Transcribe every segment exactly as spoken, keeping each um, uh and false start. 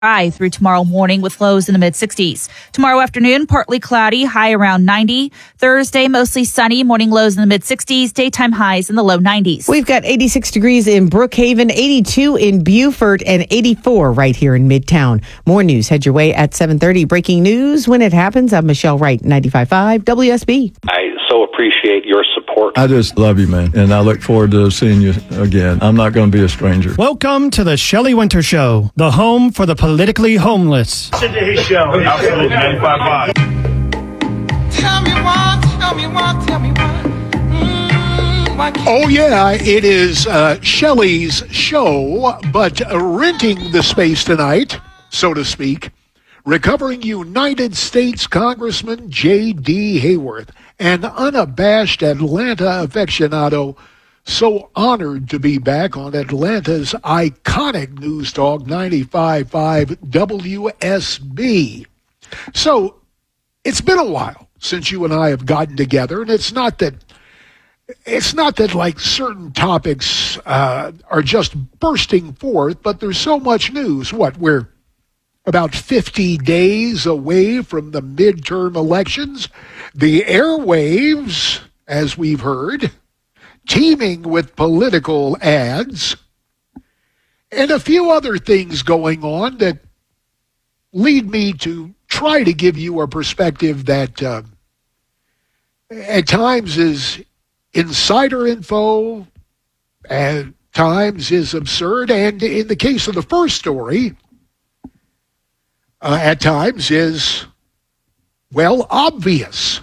High through tomorrow morning with lows in the mid sixties. Tomorrow afternoon, partly cloudy, high around ninety. Thursday, mostly sunny, morning lows in the mid sixties, daytime highs in the low nineties. We've got eighty-six degrees in Brookhaven, eighty-two in Beaufort, and eighty-four right here in Midtown. More news head your way at seven thirty. Breaking news when it happens. I'm Michelle Wright, ninety-five point five W S B. I so appreciate your support. I just love you, man, and I look forward to seeing you again. I'm not going to be a stranger. Welcome to the Shelley Winter Show, the home for the politically homeless. Today's show. Absolutely ninety-five point five. Tell me what, tell me what, tell me what. Mm, why can't Oh, yeah, it is uh, Shelley's show, but uh, renting the space tonight, so to speak, recovering United States Congressman J D. Hayworth, an unabashed Atlanta aficionado, so honored to be back on Atlanta's iconic News Talk ninety-five point five W S B. So, it's been a while since you and I have gotten together, and it's not that it's not that like certain topics uh, are just bursting forth, but there's so much news. What, we're about fifty days away from the midterm elections. The airwaves, as we've heard, teeming with political ads, and a few other things going on that lead me to try to give you a perspective that uh, at times is insider info, at times is absurd, and in the case of the first story, uh, at times is, well, obvious.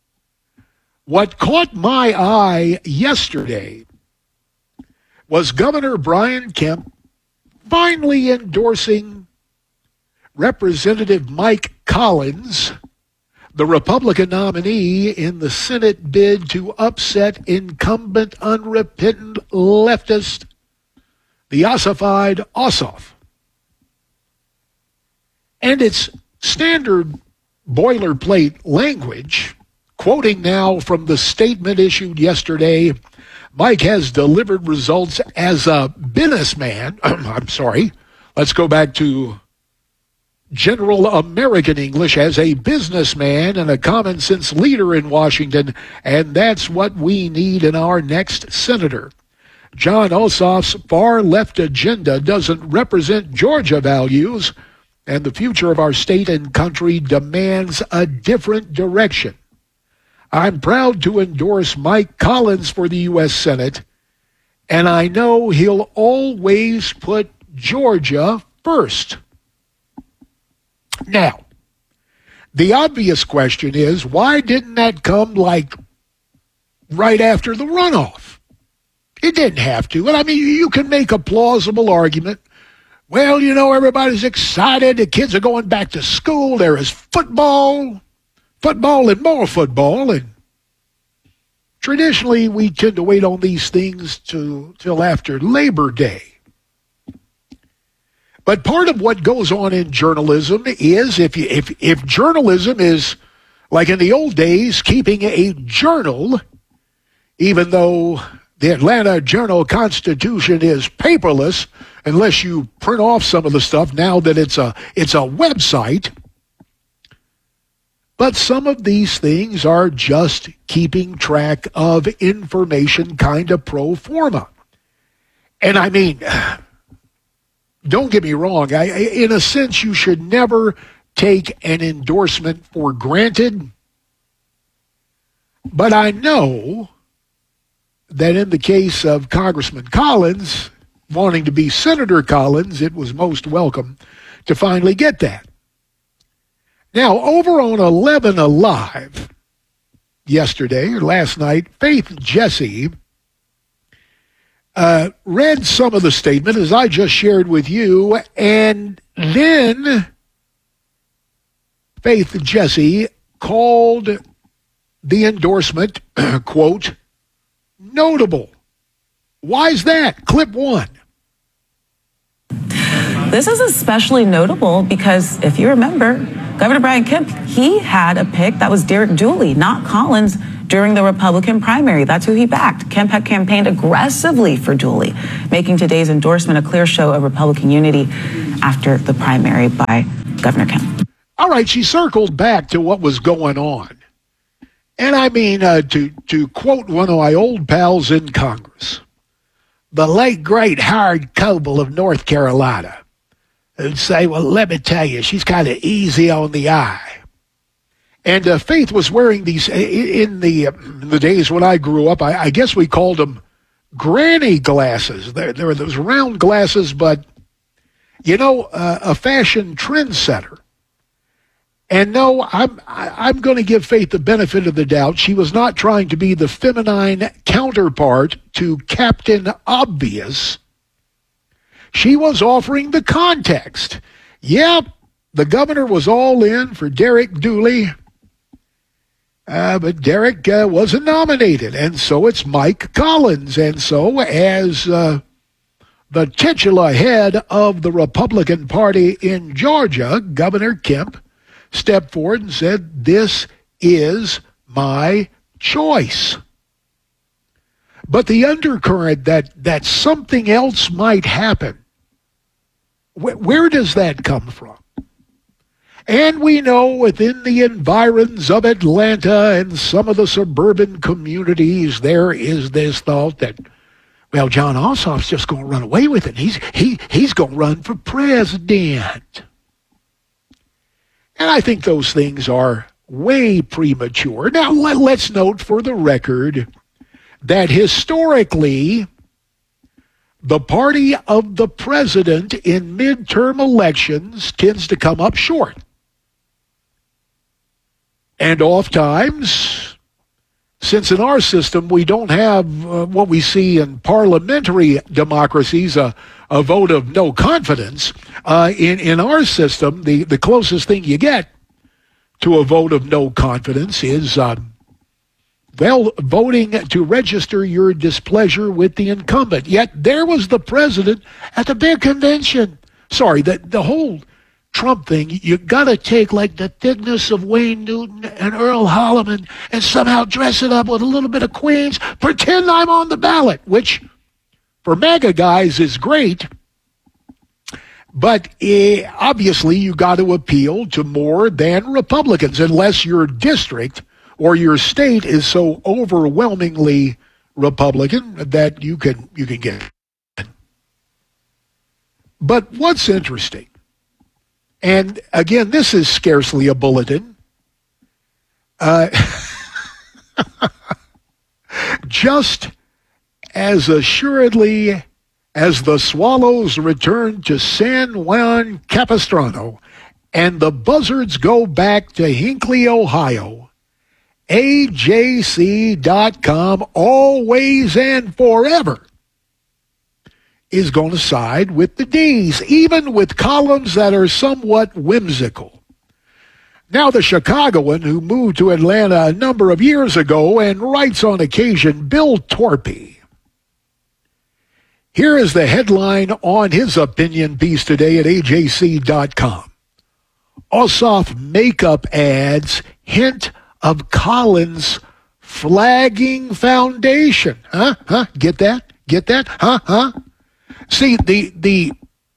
What caught my eye yesterday was Governor Brian Kemp finally endorsing Representative Mike Collins, the Republican nominee in the Senate bid to upset incumbent unrepentant leftist, the ossified Ossoff. And it's standard boilerplate language. Quoting now from the statement issued yesterday, Mike has delivered results as a businessman. I'm sorry. Let's go back to general American English, as a businessman and a common sense leader in Washington, and that's what we need in our next senator. Jon Ossoff's far left agenda doesn't represent Georgia values, and the future of our state and country demands a different direction. I'm proud to endorse Mike Collins for the U S Senate, and I know he'll always put Georgia first. Now, the obvious question is, why didn't that come like right after the runoff? It didn't have to. And I mean, you can make a plausible argument. Well, you know, everybody's excited. The kids are going back to school. There is football, football and more football. And traditionally, we tend to wait on these things to, till after Labor Day. But part of what goes on in journalism is, if you, if if journalism is, like in the old days, keeping a journal, even though the Atlanta Journal-Constitution is paperless, unless you print off some of the stuff now that it's a it's a website. But some of these things are just keeping track of information kind of pro forma. And I mean, don't get me wrong, I, in a sense, you should never take an endorsement for granted. But I know that in the case of Congressman Collins, wanting to be Senator Collins, it was most welcome to finally get that. Now, over on eleven Alive yesterday, or last night, Faith Jesse Uh, read some of the statement, as I just shared with you, and then Faith Jesse called the endorsement, quote, notable. Why is that? Clip one. This is especially notable because, if you remember, Governor Brian Kemp, he had a pick that was Derek Dooley, not Collins, during the Republican primary. That's who he backed. Kemp had campaigned aggressively for Dooley, making today's endorsement a clear show of Republican unity. after the primary by Governor Kemp. All right, she circled back to what was going on. And I mean, uh, to, to quote one of my old pals in Congress, the late, great Howard Coble of North Carolina, who'd say, well, let me tell you, she's kind of easy on the eye. And uh, Faith was wearing these, in the, in the days when I grew up, I, I guess we called them granny glasses. There, there were those round glasses, but, you know, uh, a fashion trendsetter. And no, I'm I'm going to give Faith the benefit of the doubt. She was not trying to be the feminine counterpart to Captain Obvious. She was offering the context. Yep, the governor was all in for Derek Dooley, uh, but Derek uh, wasn't nominated, and so it's Mike Collins. And so as uh, the titular head of the Republican Party in Georgia, Governor Kemp stepped forward and said, this is my choice. But the undercurrent that, that something else might happen, wh- where does that come from? And we know within the environs of Atlanta and some of the suburban communities, there is this thought that, well, John Ossoff's just going to run away with it. He's, he, he's going to run for president. And I think those things are way premature. Now, let, let's note for the record that historically, the party of the president in midterm elections tends to come up short. And oftentimes, since in our system we don't have uh, what we see in parliamentary democracies, a, a vote of no confidence, uh, in, in our system, the, the closest thing you get to a vote of no confidence is, um, well, voting to register your displeasure with the incumbent. Yet there was the president at the big convention. Sorry, the, the whole Trump thing, you got to take like the thickness of Wayne Newton and Earl Holliman and somehow dress it up with a little bit of Queens, pretend I'm on the ballot, which for MAGA guys is great. But uh, obviously you got to appeal to more than Republicans unless your district or your state is so overwhelmingly Republican that you can you can get it. But what's interesting, and again, this is scarcely a bulletin, uh, just as assuredly as the Swallows return to San Juan Capistrano and the Buzzards go back to Hinckley, Ohio, A J C dot com always and forever is going to side with the D's, even with columns that are somewhat whimsical. Now, the Chicagoan who moved to Atlanta a number of years ago and writes on occasion, Bill Torpy. Here is the headline on his opinion piece today at A J C dot com. Ossoff makeup ads hint of Collins flagging foundation. Huh? Huh? Get that? Get that? Huh? Huh? See, the the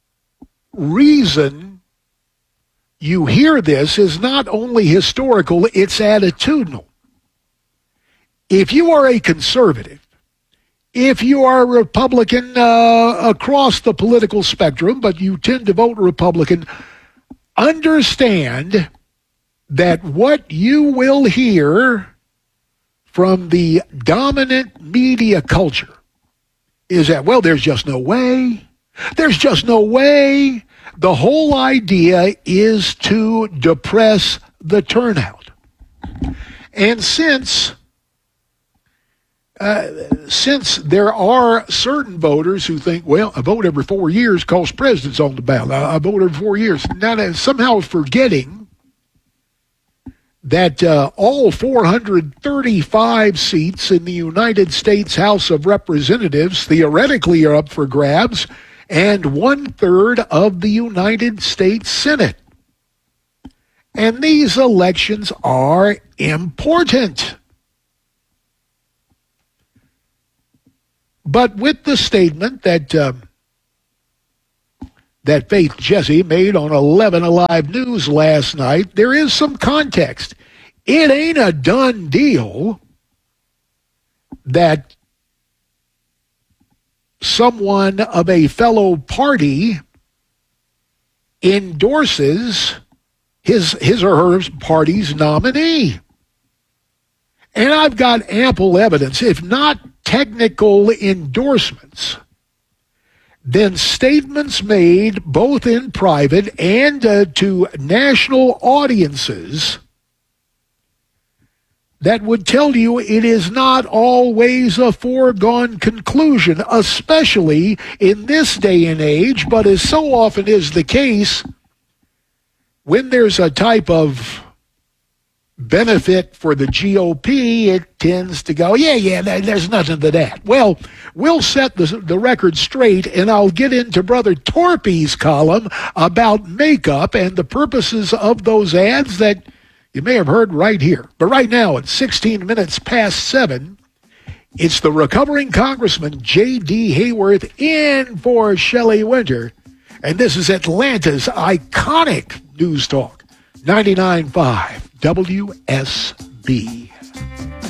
reason you hear this is not only historical, it's attitudinal. If you are a conservative, if you are a Republican uh, across the political spectrum, but you tend to vote Republican, understand that what you will hear from the dominant media culture is that, well, there's just no way. There's just no way. The whole idea is to depress the turnout. And since uh, since there are certain voters who think, well, I vote every four years because president's on the ballot. I, I vote every four years. Now, they're somehow forgetting that uh, all four hundred thirty-five seats in the United States House of Representatives theoretically are up for grabs, and one-third of the United States Senate. And these elections are important. But with the statement that uh, that Faith Jesse made on eleven Alive News last night, there is some context. It ain't a done deal that someone of a fellow party endorses his his or her party's nominee. And I've got ample evidence, if not technical endorsements, then statements made both in private and uh, to national audiences that would tell you it is not always a foregone conclusion, especially in this day and age, but as so often is the case, when there's a type of benefit for the G O P, it tends to go, yeah, yeah, there's nothing to that. Well, we'll set the, the record straight, and I'll get into Brother Torpy's column about makeup and the purposes of those ads that you may have heard right here. But right now, at sixteen minutes past seven, it's the recovering Congressman J D. Hayworth in for Shelley Winter. And this is Atlanta's iconic News Talk, ninety-nine point five W S B.